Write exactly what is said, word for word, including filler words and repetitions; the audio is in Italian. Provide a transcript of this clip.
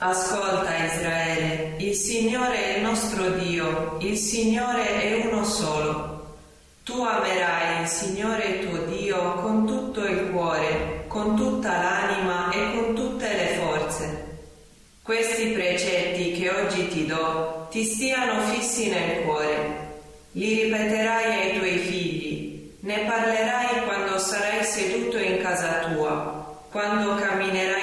Ascolta Israele, il Signore è il nostro Dio, il Signore è uno solo. Tu amerai il Signore tuo Dio con tutto il cuore, con tutta l'anima e con tutte le forze. Questi precetti che oggi ti do ti stiano fissi nel cuore. Li ripeterai ai tuoi figli, ne parlerai quando sarai seduto in casa tua, quando camminerai